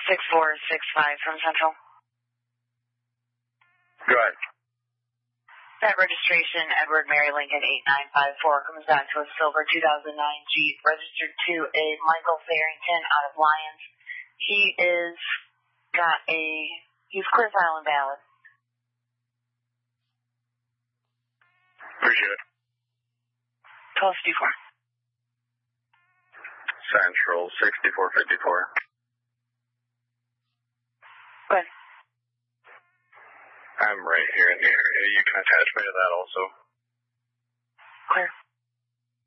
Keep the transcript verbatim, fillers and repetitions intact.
six four six five from Central. Go ahead. That registration, Edward Mary Lincoln eight nine five four, comes back to a silver two thousand nine Jeep registered to a Michael Farrington out of Lyons. He is got a, he's clear file and valid. Appreciate it. twelve fifty-four. Central sixty-four fifty-four. Go ahead. I'm right here in the area. You can attach me to that also. Clear.